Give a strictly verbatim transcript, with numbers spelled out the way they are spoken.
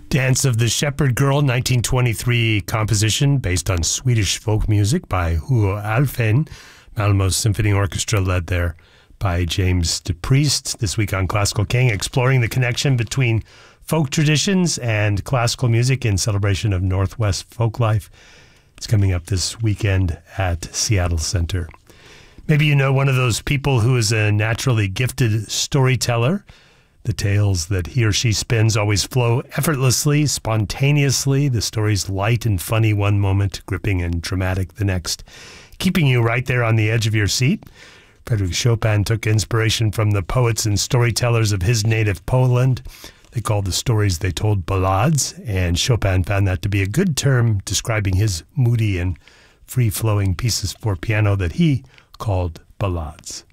Dance of the Shepherd Girl, nineteen twenty-three composition based on Swedish folk music by Hugo Alfvén. Malmö Symphony Orchestra led there by James DePriest. This week on Classical King, exploring the connection between folk traditions and classical music in celebration of Northwest folk life. It's coming up this weekend at Seattle Center. Maybe you know one of those people who is a naturally gifted storyteller. The tales that he or she spins always flow effortlessly, spontaneously. The story's light and funny one moment, gripping and dramatic the next, keeping you right there on the edge of your seat. Frédéric Chopin took inspiration from the poets and storytellers of his native Poland. They called the stories they told ballades, and Chopin found that to be a good term describing his moody and free-flowing pieces for piano that he called ballades.